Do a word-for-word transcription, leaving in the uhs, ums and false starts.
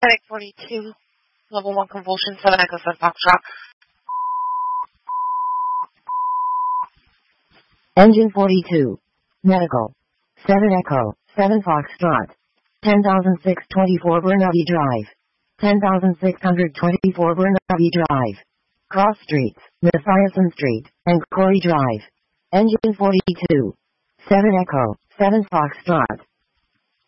Medic forty-two, level one convulsion, seven Echo, seven Foxtrot. Engine forty-two, medical, seven Echo, seven Foxtrot. ten thousand six hundred twenty-four Burnaby Drive. ten thousand six hundred twenty-four Burnaby Drive. Cross Streets, Mathiasen Street, and Corey Drive. Engine forty-two, seven Echo, seven Foxtrot.